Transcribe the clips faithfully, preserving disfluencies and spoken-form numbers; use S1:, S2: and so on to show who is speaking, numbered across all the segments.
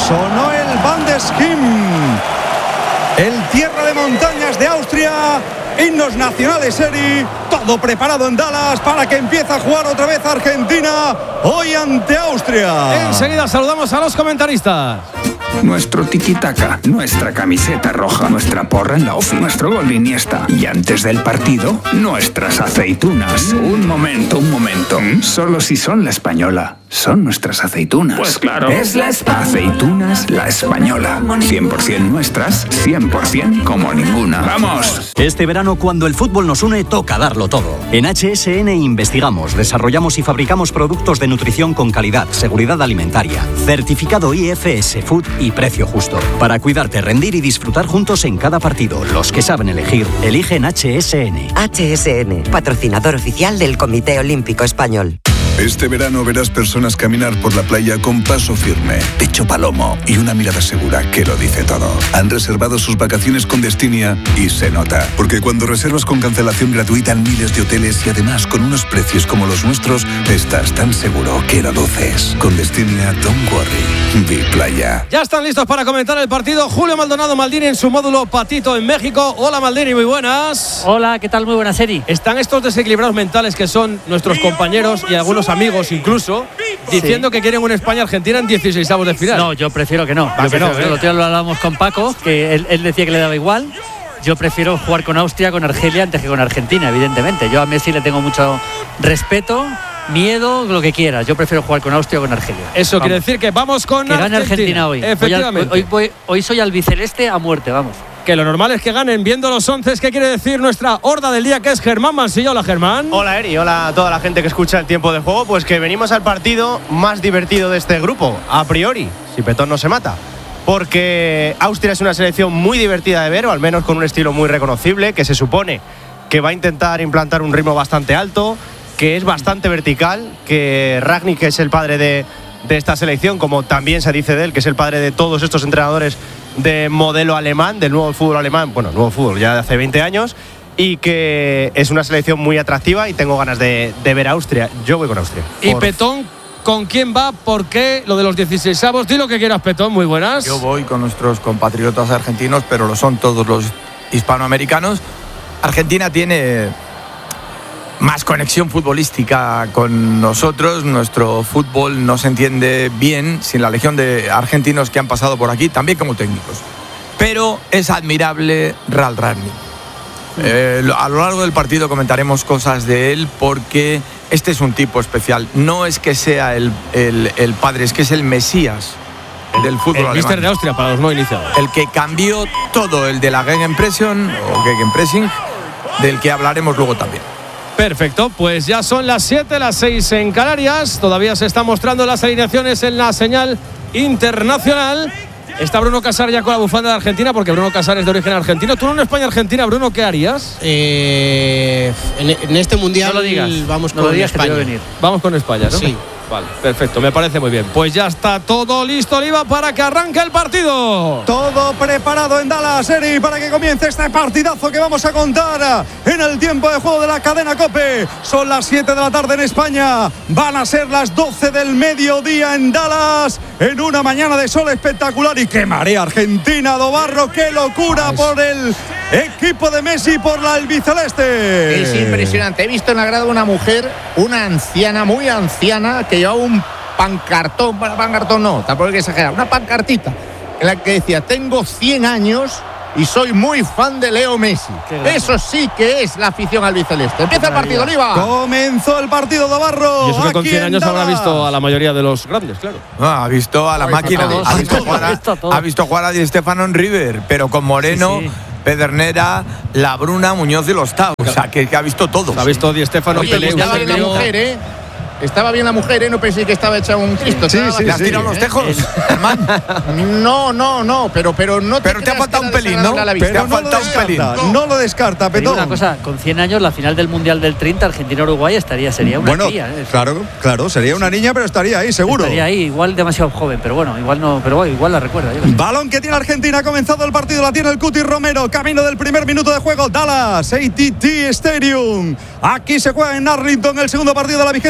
S1: Sonó el Bundesheim, el tierra de montañas de Austria. Himnos nacionales, Eri. Todo preparado en Dallas para que empiece a jugar otra vez Argentina hoy ante Austria.
S2: Enseguida saludamos a los comentaristas.
S3: Nuestro tiki-taka, nuestra camiseta roja, nuestra porra en la ofi, nuestro gol de Iniesta. Y antes del partido, nuestras aceitunas. Un momento, un momento. Solo si son la española, son nuestras aceitunas.
S4: Pues claro.
S3: Es la espa- Aceitunas La Española. cien por ciento nuestras, cien por ciento como ninguna. ¡Vamos!
S5: Este verano, cuando el fútbol nos une, toca darlo todo. En H S N investigamos, desarrollamos y fabricamos productos de nutrición con calidad, seguridad alimentaria, certificado I F S Food y precio justo. Para cuidarte, rendir y disfrutar juntos en cada partido. Los que saben elegir, eligen H S N.
S6: H S N, patrocinador oficial del Comité Olímpico Español.
S7: Este verano verás personas caminar por la playa con paso firme, pecho palomo y una mirada segura que lo dice todo. Han reservado sus vacaciones con Destinia y se nota. Porque cuando reservas con cancelación gratuita en miles de hoteles y además con unos precios como los nuestros, estás tan seguro que lo luces. Con Destinia, don't worry. Di playa.
S2: Ya están listos para comentar el partido Julio Maldonado Maldini en su módulo Patito en México. Hola Maldini, muy buenas.
S8: Hola, ¿qué tal? Muy buena serie.
S2: Están estos desequilibrados mentales que son nuestros compañeros y algunos amigos incluso, diciendo sí. que quieren una España-Argentina en dieciseisavos de final.
S8: No, yo prefiero que no.
S2: Va,
S8: yo
S2: que no,
S8: prefiero,
S2: ¿eh?
S8: Lo, tío, lo hablábamos con Paco, que él, él decía que le daba igual. Yo prefiero jugar con Austria, con Argelia, antes que con Argentina, evidentemente. Yo a Messi le tengo mucho respeto, miedo, lo que quieras. Yo prefiero jugar con Austria o con Argelia.
S2: Eso
S8: vamos.
S2: quiere decir que vamos con
S8: que
S2: Argentina.
S8: gane Argentina hoy.
S2: Efectivamente.
S8: Hoy, hoy, hoy, hoy soy albiceleste a muerte, vamos.
S2: Que lo normal es que ganen viendo los once. ¿Qué quiere decir nuestra horda del día, que es Germán Mansilla? Hola, Germán.
S9: Hola, Eri. Hola a toda la gente que escucha el tiempo de juego. Pues que venimos al partido más divertido de este grupo, a priori, si Petón no se mata. Porque Austria es una selección muy divertida de ver, o al menos con un estilo muy reconocible, que se supone que va a intentar implantar un ritmo bastante alto, que es bastante vertical, que Rangnick, que es el padre de, de esta selección, como también se dice de él, que es el padre de todos estos entrenadores de modelo alemán, del nuevo fútbol alemán, bueno, nuevo fútbol ya de hace veinte años, y que es una selección muy atractiva y tengo ganas de, de ver a Austria. Yo voy con Austria.
S2: Y
S9: Por...
S2: Petón, ¿con quién va? ¿Por qué? Lo de los dieciseisavos. Di lo que quieras, Petón. Muy buenas.
S10: Yo voy con nuestros compatriotas argentinos, pero lo son todos los hispanoamericanos. Argentina tiene más conexión futbolística con nosotros. Nuestro fútbol no se entiende bien sin la legión de argentinos que han pasado por aquí, también como técnicos. Pero es admirable Ralf Rangnick. Eh, a lo largo del partido comentaremos cosas de él, porque este es un tipo especial. No es que sea el, el, el padre, es que es el Mesías del fútbol
S2: el
S10: alemán.
S2: míster de Austria, para los no iniciados.
S10: El que cambió todo, el de la Gegenpressing o Gegenpressing, del que hablaremos luego también.
S2: Perfecto, pues ya son las siete, las seis en Canarias. Todavía se están mostrando las alineaciones en la señal internacional. Está Bruno Casar ya con la bufanda de Argentina, porque Bruno Casar es de origen argentino. ¿Tú en una España-Argentina, Bruno, qué harías?
S11: Eh, en, en este mundial
S8: no lo digas,
S11: vamos
S8: no
S11: con
S8: lo digas,
S11: España.
S8: que te voy a venir.
S2: Vamos con España, ¿no?
S11: Sí.
S2: Vale, perfecto, me parece muy bien. Pues ya está todo listo, Oliva, para que arranque el partido.
S1: Todo preparado en Dallas, Eri, para que comience este partidazo que vamos a contar en el tiempo de juego de la cadena COPE. Son las siete de la tarde en España. Van a ser las doce del mediodía en Dallas, en una mañana de sol espectacular. Y qué marea Argentina, Dobarro, qué locura por el equipo de Messi, por la albiceleste.
S12: Es impresionante. He visto en la grada una mujer, una anciana, muy anciana, que llevaba un pancartón, bueno, pancartón no, tampoco hay que exagerar, una pancartita en la que decía: tengo cien años y soy muy fan de Leo Messi. Eso sí que es la afición albiceleste. Empieza el partido, Oliva.
S1: Comenzó el partido, Dobarro.
S2: Y eso que con cien años habrá visto a la mayoría de los grandes, claro.
S10: No, ha visto a la
S8: No,
S10: máquina,
S8: todos,
S10: ha visto, jugar a,
S8: todos.
S10: ha visto jugar a Di Stéfano en River, pero con Moreno,
S8: Sí, sí.
S10: Pedernera, La Bruna, Muñoz y los Tau. O sea, que, que ha visto todo.
S2: Ha visto Di Stéfano,
S12: Oye,
S2: Pelé,
S12: estaba bien la
S2: Eusebio.
S12: mujer, ¿eh? Estaba bien la mujer, ¿eh? No pensé que estaba hecha un Cristo.
S1: Sí,
S12: Estaba
S1: sí,
S10: ¿Le has
S1: sí.
S10: tirado los tejos, Germán?
S12: No, no, no, pero, pero no te
S10: Pero te ha
S12: creas
S10: faltado
S12: que
S10: un
S12: era
S10: pelín,
S12: desagradable
S10: ¿no?
S12: a la vista.
S10: Te ha
S1: Pero no lo
S10: faltado un pelín.
S1: descarta, no lo descarta,
S8: Te digo
S1: Petón.
S8: una cosa, con cien años, la final del Mundial del treinta, Argentina-Uruguay estaría, sería una
S1: Bueno,
S8: cría, ¿eh?
S1: claro, claro, sería una niña, pero estaría ahí, seguro.
S8: Estaría ahí, igual demasiado joven, pero bueno, igual no, pero bueno, igual la recuerda. yo qué sé.
S1: Balón que tiene Argentina, ha comenzado el partido, la tiene el Cuti Romero, camino del primer minuto de juego, Dallas, A T T Stadium. Aquí se juega en Arlington el segundo partido de la vigente campeona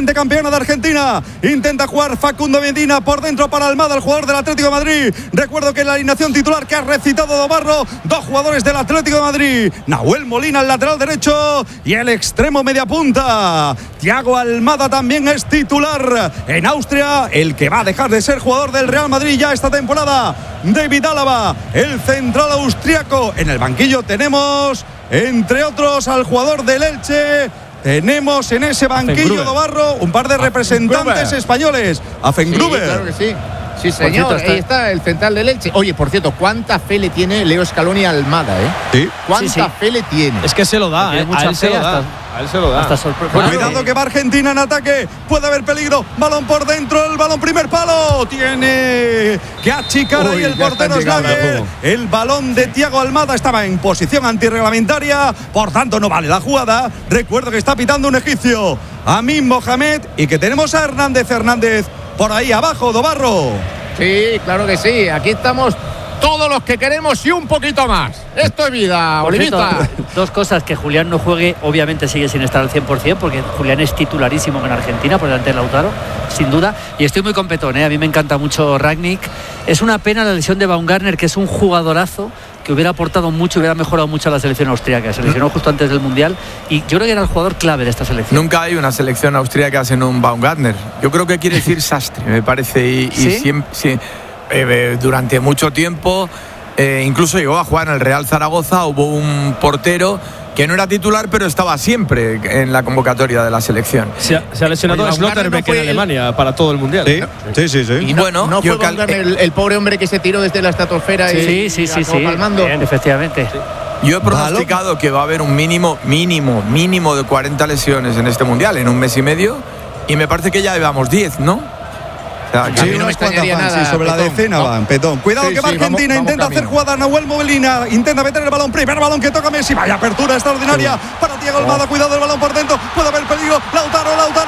S1: Republicana de Argentina. Intenta jugar Facundo Medina por dentro para Almada, el jugador del Atlético de Madrid. Recuerdo que en la alineación titular que ha recitado Dobarro, dos jugadores del Atlético de Madrid. Nahuel Molina, el lateral derecho, y el extremo media punta. Thiago Almada también es titular en Austria, el que va a dejar de ser jugador del Real Madrid ya esta temporada. David Álava, el central austriaco. En el banquillo tenemos, entre otros, al jugador del Elche. Tenemos en ese banquillo, Dobarro, un par de representantes españoles. Afengruber.
S12: Sí, claro que sí. Sí, señor, ahí está el central del Elche. Oye, por cierto, ¿cuánta fe le tiene Leo Scaloni a Almada, eh?
S1: Sí.
S12: ¿Cuánta
S8: sí, sí.
S12: fe le tiene?
S2: Es que se lo da, ¿eh? A él se lo da. A él se lo da.
S8: Hasta sorpresa.
S1: Pues cuidado que va Argentina en ataque. Puede haber peligro. Balón por dentro. El balón primer palo. Tiene que achicar ahí el portero Schlager. El balón de Thiago Almada estaba en posición antirreglamentaria. Por tanto, no vale la jugada. Recuerdo que está pitando un egipcio, Amin Mohamed, y que tenemos a Hernández Hernández por ahí abajo, Dobarro.
S12: Sí, claro que sí. Aquí estamos todos los que queremos y un poquito más. Esto es vida, Olivita.
S8: Dos cosas: que Julián no juegue, obviamente sigue sin estar al cien por ciento, porque Julián es titularísimo en Argentina por delante de Lautaro, sin duda. Y estoy muy competón, ¿eh? A mí me encanta mucho Rangnick. Es una pena la lesión de Baumgartner, que es un jugadorazo que hubiera aportado mucho, hubiera mejorado mucho a la selección austríaca. Se lesionó justo antes del Mundial y yo creo que era el jugador clave de esta selección.
S10: Nunca hay una selección austríaca sin un Baumgartner. Yo creo que quiere decir sastre, me parece. Y,
S8: ¿Sí?
S10: y siempre, sí, eh, durante mucho tiempo, eh, incluso llegó a jugar en el Real Zaragoza. Hubo un portero que no era titular, pero estaba siempre en la convocatoria de la selección.
S2: Se ha, se ha lesionado Schlotterbeck no en Alemania el... para todo el Mundial.
S1: Sí, sí, sí. sí.
S12: Y no,
S10: bueno,
S12: no
S10: yo
S12: fue cal... el, el pobre hombre que se tiró desde la estratosfera
S8: sí,
S12: y,
S8: sí, sí,
S12: y
S8: sí,
S12: palmando.
S8: Bien, efectivamente. Sí.
S10: Yo he pronosticado que va a haber un mínimo, mínimo, mínimo de cuarenta lesiones en este Mundial, en un mes y medio, y me parece que ya llevamos diez, ¿no? O sea,
S1: Sí,
S12: no
S1: no
S12: me extrañaría nada,
S1: sí, sobre
S12: Petón,
S1: la decena
S12: ¿no?
S1: van, Petón. Cuidado
S12: Sí,
S1: que va
S12: sí,
S1: Argentina,
S12: vamos,
S1: intenta
S12: vamos
S1: hacer jugada Nahuel Molina, intenta meter el balón, primer balón que toca Messi, vaya apertura extraordinaria sí. para Thiago Almada, cuidado el balón por dentro, puede haber peligro, Lautaro, Lautaro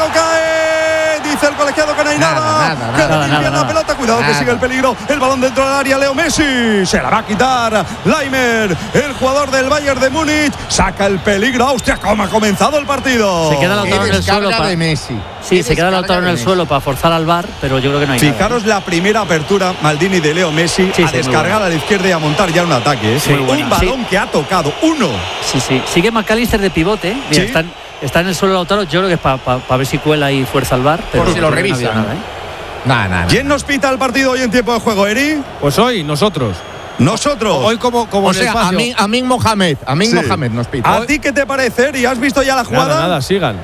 S1: cae, dice el colegiado que no hay nada,
S12: nada, nada,
S1: que
S12: nada,
S1: le limpia
S12: nada,
S1: la
S12: nada.
S1: pelota, cuidado
S12: Nada.
S1: que sigue el peligro, el balón dentro del área, Leo Messi, se la va a quitar Leimer, el jugador del Bayern de Múnich, saca el peligro Austria, como ha comenzado el partido.
S8: Se queda Lautaro en el suelo
S12: para
S8: para...
S12: Messi.
S8: Sí, se queda Lautaro en el suelo para forzar al V A R, pero yo creo que no hay
S1: Fijaros
S8: nada.
S1: la primera apertura, Maldini, de Leo Messi,
S8: Sí,
S1: a
S8: sí,
S1: descargar
S8: bueno.
S1: a la izquierda y a montar ya un ataque. ¿eh?
S8: Sí,
S1: un
S8: bueno.
S1: balón
S8: Sí.
S1: que ha tocado, uno.
S8: Sí, sí. Sigue McAllister de pivote. ¿eh? Mira,
S1: ¿Sí?
S8: están, está en el suelo Lautaro. Yo creo que es para pa, pa ver si cuela y fuerza al V A R. Pero
S12: Por si lo
S8: creo que no
S12: revisa.
S8: había nada, ¿eh?
S12: Nada, nada.
S1: ¿Quién nos pita el partido hoy en tiempo de juego, Eri?
S2: Pues hoy, nosotros.
S1: Nosotros.
S2: Hoy como, como
S12: O
S2: en el
S12: sea,
S2: espacio.
S12: Amin, Amin Mohamed. Amin
S1: Sí.
S12: Mohamed nos pita.
S1: ¿A ti qué te parece, Eri? ¿Has visto ya la jugada?
S2: Nada, nada, sigan.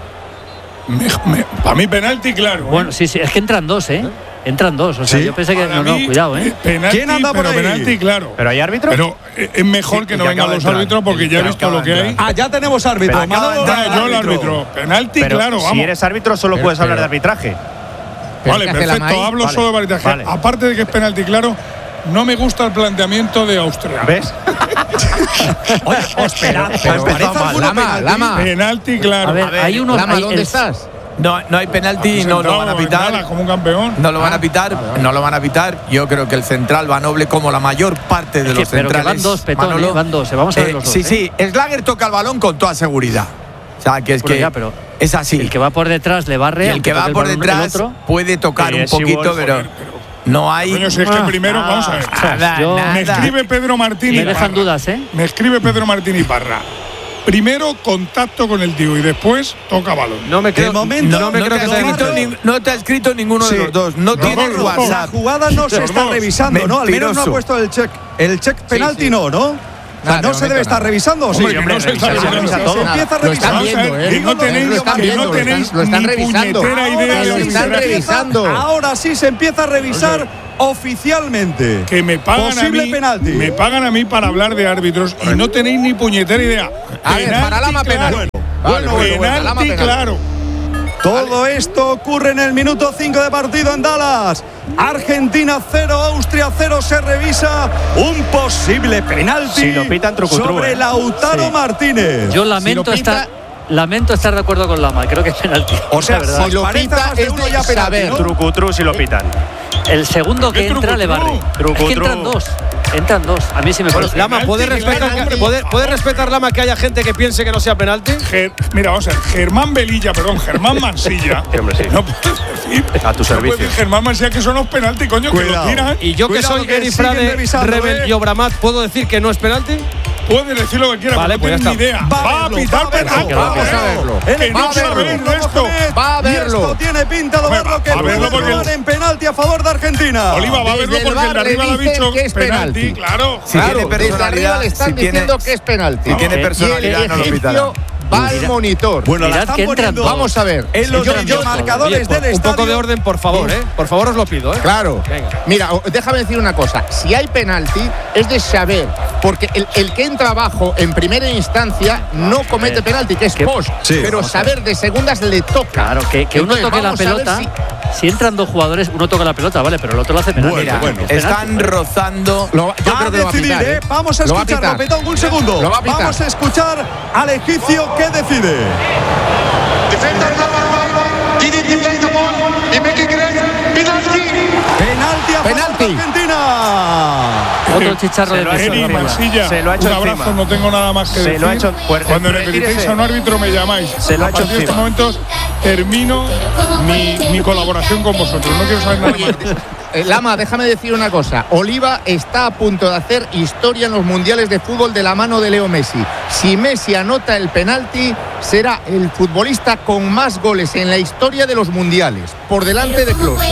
S4: Para mí penalti, claro.
S8: Bueno,
S4: ¿eh?
S8: sí, sí. Es que entran dos, ¿eh? Entran dos. O sea,
S1: Sí.
S8: yo pensé que.
S4: Para
S8: No, no,
S4: mí,
S8: cuidado, ¿eh?
S4: Penalti,
S1: ¿Quién anda por
S4: pero
S1: ahí?
S4: penalti, claro.
S9: ¿Pero hay árbitro?
S4: Pero eh, es mejor
S9: Sí,
S4: que no
S9: que
S4: vengan
S9: acaba de
S4: los
S9: entrar.
S4: árbitros porque ya he
S9: Que
S4: visto
S9: acaba
S4: lo que
S9: de
S4: hay.
S9: entrar.
S1: Ah, ya tenemos árbitro.
S9: Pero acaba de
S1: Manolo,
S9: entrar
S4: Ah, yo el árbitro. Penalti,
S9: Pero
S4: claro, vamos.
S9: si eres árbitro solo
S12: Pero-
S9: puedes hablar
S12: pero-
S9: de arbitraje.
S12: Pero
S4: Vale,
S12: ¿qué hace la
S4: perfecto.
S12: Mai?
S4: Hablo
S9: Vale,
S4: solo de arbitraje.
S9: vale.
S4: Aparte de que es penalti, claro, no me gusta el planteamiento de Austria.
S9: ¿Ves?
S1: Oye, esperad.
S12: Pero-
S1: ¿Os parece
S12: Lama,
S1: alguna
S12: Lama,
S1: penalti?
S12: Lama.
S4: Penalti, claro.
S8: A ver, hay unos.
S12: Lama,
S8: hay-
S12: ¿dónde
S8: el-
S12: estás?
S10: No, no hay penalti, no lo van a
S4: Sentado en
S10: pitar.
S4: Dallas como un campeón.
S10: No lo van
S12: Ah,
S10: a pitar,
S12: vale, vale.
S10: no lo van a pitar. Yo creo que el central va noble como la mayor parte de
S8: Es que-
S10: los
S8: pero que
S10: centrales.
S8: van dos, Petón,
S10: Manolo.
S8: ¿eh? Van dos, eh, vamos a ver los dos,
S10: Sí,
S8: ¿eh?
S10: sí, Schlager toca el balón con toda seguridad. O sea, que es
S8: Bueno,
S10: que
S8: ya, pero
S10: es así.
S8: El que va por detrás le barre.
S10: y el
S8: aunque
S10: que va
S8: toque
S10: por
S8: balón el
S10: detrás
S8: otro.
S10: puede tocar
S9: Sí,
S10: un
S9: es
S10: poquito,
S9: igual,
S10: pero
S4: joder, pero-
S10: no hay.
S4: Coño, si es que
S8: Ah,
S4: primero,
S10: nada,
S4: vamos a ver.
S10: nada,
S8: yo-
S10: nada.
S4: Me escribe Pedro Martín
S8: Me
S4: y
S8: dejan
S4: Parra.
S8: dudas, ¿eh?
S4: Me escribe Pedro Martín y Parra. Primero contacto con el tío y después toca balón.
S2: No me
S1: De
S2: creo,
S1: momento,
S2: no me
S10: no,
S2: creo
S10: te
S2: que
S10: ha
S2: sea
S10: escrito
S2: penalti.
S10: ni- no te ha escrito ninguno
S1: Sí.
S10: de los dos. No
S4: Los
S10: tiene
S4: dos, los dos.
S1: La
S10: WhatsApp.
S1: jugada no se
S4: Los
S1: está
S4: dos.
S1: revisando, ¿no? Al menos no ha
S10: Mentiroso.
S1: puesto el check. El check penalti
S12: sí.
S1: no, ¿no? O sea,
S12: Nada,
S1: no
S12: de
S1: se
S12: momento
S1: debe estar
S12: nada.
S1: revisando, ¿o sí?
S4: Hombre, que no se está
S1: Se
S4: revisando.
S1: revisa todo. Se empieza a
S12: Lo están
S1: revisar.
S12: viendo, ¿eh?
S4: Que no tenéis,
S12: Lo están
S4: que
S12: viendo,
S4: no
S12: lo están-
S4: tenéis
S12: lo están
S4: ni
S12: revisando.
S4: puñetera idea
S1: Ahora
S4: de
S12: lo
S1: sí
S4: lo
S1: se
S12: están
S4: que
S1: empieza-
S12: revisando.
S1: Ahora sí se empieza a revisar oficialmente.
S4: Que me pagan
S1: Posible
S4: a mí,
S1: penalti.
S4: me pagan a mí para hablar de árbitros y no tenéis ni puñetera idea.
S12: A ver,
S4: Penalti,
S12: para Lama
S4: claro.
S12: penalti. Vale, bueno, bueno,
S4: Penalti,
S12: Lama penalti.
S4: claro.
S1: Todo esto ocurre en el minuto cinco de partido en Dallas. Argentina cero, Austria cero. Se revisa un posible penalti
S9: Si lo pitan, trucutru,
S1: sobre
S9: eh.
S1: Lautaro
S8: Sí.
S1: Martínez.
S8: Yo lamento,
S12: Si lo pita-
S8: estar, lamento estar de acuerdo con Lama. Creo que es penalti.
S1: O sea,
S8: La verdad.
S1: si
S12: lo
S1: parece
S12: pita
S1: más de
S12: es
S1: uno
S12: de
S1: ya penalti,
S12: saber.
S1: ¿no?
S9: Trucutru si lo pitan.
S8: El segundo que
S4: ¿Qué
S8: entra le barre.
S4: truco,
S8: Es que
S9: truco,
S8: entran
S9: truco.
S8: dos. Entran dos. A mí sí me parece.
S2: Lama, ¿puede respetar, que, ¿puede, ¿puede respetar Lama que haya gente que piense que no sea penalti?
S4: Ger, mira, vamos a ver, Germán Velilla, perdón, Germán Mansilla.
S9: Sí, hombre, sí.
S4: No puedes decir,
S9: a tu
S4: no
S9: servicio.
S4: puedes decir, Germán Mansilla, que son los penaltis, coño,
S1: Cuidado.
S4: que lo tiran.
S2: Y yo que
S1: Cuidado
S2: soy
S1: que
S2: Eri
S1: siguen
S2: Frade,
S1: revisando,
S2: Rebel
S1: ¿eh?
S2: y Obramat, ¿puedo decir que no es penalti?
S4: Puedes decir lo que quieras,
S2: Vale,
S4: pero no
S2: pues ya
S4: tienes ni idea.
S1: Va a
S4: Va a
S1: verlo,
S4: pitar
S1: va a verlo.
S4: penalti.
S12: Vamos a verlo.
S4: Que
S12: Va
S4: no
S12: a
S4: sabe
S12: verlo.
S4: esto.
S12: Va a
S1: Y
S12: verlo.
S1: esto tiene pinta de
S4: Hombre,
S1: verlo que
S4: va a verlo
S1: puede
S4: porque el-
S1: acabar en penalti a favor de Argentina.
S4: Oliva va a verlo
S12: Desde el
S4: porque el de
S12: bar le
S4: arriba le ha
S12: dicen
S4: dicho
S12: que es penalti.
S4: claro.
S10: Si
S12: Claro,
S10: tiene
S12: desde arriba
S10: personalidad,
S12: le están
S10: si tiene-
S12: diciendo que es penalti.
S10: si tiene
S12: Y el
S10: personalidad, no lo
S12: egipcio
S10: pitará.
S12: va al monitor.
S1: Bueno, la
S8: Mirad
S1: están
S8: que entran
S1: poniendo
S8: dos.
S12: Vamos a ver.
S1: en los
S12: Yo-
S8: Entran
S12: yo-
S8: dos.
S1: marcadores
S2: Oye, por-
S1: del
S2: un
S1: estadio.
S2: poco de orden, por favor, ¿eh? Por favor, os lo pido, ¿eh?
S12: Claro.
S2: Venga.
S12: Mira, o- déjame decir una cosa. Si hay penalti, es de saber. Porque el, el que entra abajo en primera instancia no comete penalti, que es
S8: ¿Qué?
S12: post.
S1: Sí.
S12: Pero saber de segundas le toca.
S8: Claro, que, que uno
S12: Entonces,
S8: toque la
S12: vamos a ver
S8: pelota.
S12: si-
S8: Si entran dos jugadores, uno toca la pelota, vale, pero el otro lo hace penalti.
S1: Bueno,
S8: Mira,
S1: bueno.
S8: es penalti.
S10: Están rozando.
S12: Lo va- yo
S1: Va
S12: creo
S1: a
S12: que lo va a
S1: decidir,
S12: pitar.
S1: ¿eh?
S12: ¿eh?
S1: Vamos a
S12: Lo va a
S1: escucharlo,
S12: pitar.
S1: Petón, un segundo.
S12: Lo va a pitar.
S1: Vamos a escuchar al egipcio que decide. Penalti a favor
S12: Penalti.
S1: de Argentina.
S8: Otro chicharro
S9: Se
S8: de
S9: lo ha hecho
S8: presión.
S4: Eri
S9: encima.
S4: Mansilla,
S9: Se lo ha hecho
S4: un abrazo,
S9: encima.
S4: no tengo nada más que
S9: Se
S4: decir.
S9: lo ha hecho- pues,
S4: Cuando
S9: retírese.
S4: necesitéis a un árbitro me llamáis.
S9: Se lo ha
S4: a
S9: hecho
S4: partir de estos
S9: encima.
S4: momentos termino mi, mi colaboración con vosotros. No quiero saber nada más.
S12: Eh, Lama, déjame decir una cosa. Oliva está a punto de hacer historia en los mundiales de fútbol de la mano de Leo Messi. Si Messi anota el penalti, será el futbolista con más goles en la historia de los mundiales, por delante de Klose.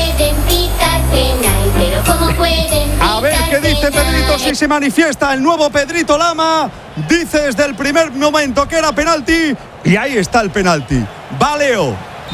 S1: A ver qué dice Pedrito, si se manifiesta el nuevo Pedrito Lama. Dice desde el primer momento que era penalti y ahí está el penalti. Va Leo,